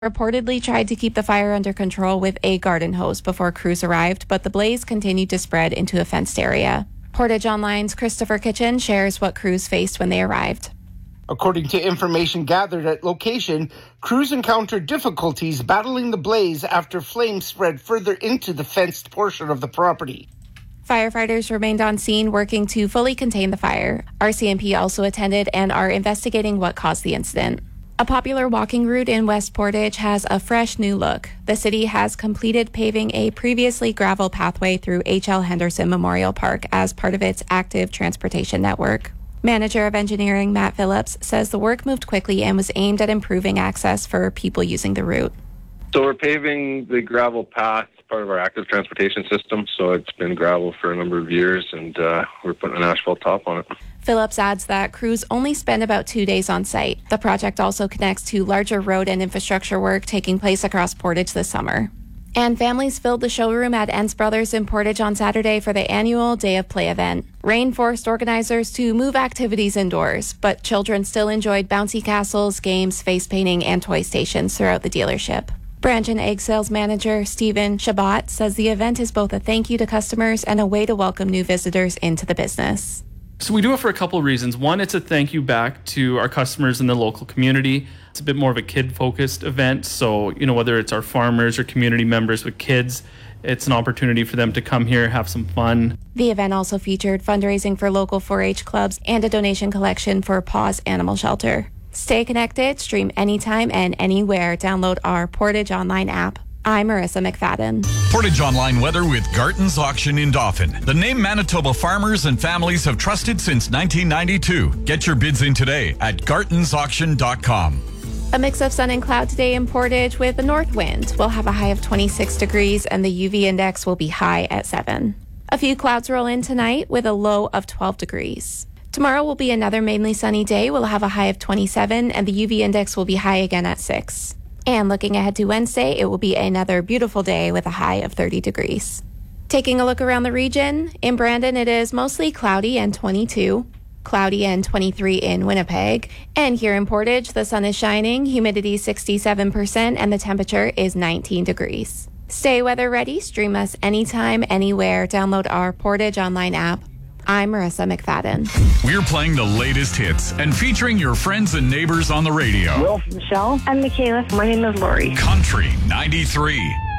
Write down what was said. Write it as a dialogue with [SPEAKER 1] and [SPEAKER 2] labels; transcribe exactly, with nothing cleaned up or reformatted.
[SPEAKER 1] reportedly tried to keep the fire under control with a garden hose before crews arrived, but the blaze continued to spread into a fenced area. Portage Online's Christopher Kitchen shares what crews faced when they arrived.
[SPEAKER 2] According to information gathered at location, crews encountered difficulties battling the blaze after flames spread further into the fenced portion of the property.
[SPEAKER 1] Firefighters remained on scene working to fully contain the fire. R C M P also attended and are investigating what caused the incident. A popular walking route in West Portage has a fresh new look. The city has completed paving a previously gravel pathway through H L Henderson Memorial Park as part of its active transportation network. Manager of Engineering Matt Phillips says the work moved quickly and was aimed at improving access for people using the route.
[SPEAKER 3] So we're paving the gravel path, part of our active transportation system. So it's been gravel for a number of years, and uh, we're putting an asphalt top on it.
[SPEAKER 1] Phillips adds that crews only spend about two days on site. The project also connects to larger road and infrastructure work taking place across Portage this summer. And families filled the showroom at Entz Brothers in Portage on Saturday for the annual Day of Play event. Rain forced organizers to move activities indoors, but children still enjoyed bouncy castles, games, face painting, and toy stations throughout the dealership. Branch and Egg Sales Manager Stephen Shabbat says the event is both a thank you to customers and a way to welcome new visitors into the business.
[SPEAKER 4] So we do it for a couple of reasons. One, it's a thank you back to our customers in the local community. It's a bit more of a kid-focused event. So, you know, whether it's our farmers or community members with kids, it's an opportunity for them to come here, have some fun.
[SPEAKER 1] The event also featured fundraising for local four H clubs and a donation collection for Paws Animal Shelter. Stay connected, stream anytime and anywhere. Download our Portage Online app. I'm Marissa McFadden.
[SPEAKER 5] Portage Online weather with Garton's Auction in Dauphin. The name Manitoba farmers and families have trusted since nineteen ninety-two. Get your bids in today at gartons auction dot com.
[SPEAKER 1] A mix of sun and cloud today in Portage with a north wind. We'll have a high of twenty-six degrees and the U V index will be high at seven. A few clouds roll in tonight with a low of twelve degrees. Tomorrow will be another mainly sunny day. We'll have a high of twenty-seven and the U V index will be high again at six. And looking ahead to Wednesday, it will be another beautiful day with a high of thirty degrees. Taking a look around the region, in Brandon it is mostly cloudy and twenty-two, cloudy and twenty-three in Winnipeg. And here in Portage, the sun is shining, humidity sixty-seven percent, and the temperature is nineteen degrees. Stay weather ready, stream us anytime, anywhere. Download our Portage Online app. I'm Marissa McFadden.
[SPEAKER 5] We're playing the latest hits and featuring your friends and neighbors on the radio.
[SPEAKER 6] Will, Michelle. I'm Michaela. My name is Lori.
[SPEAKER 5] Country ninety-three.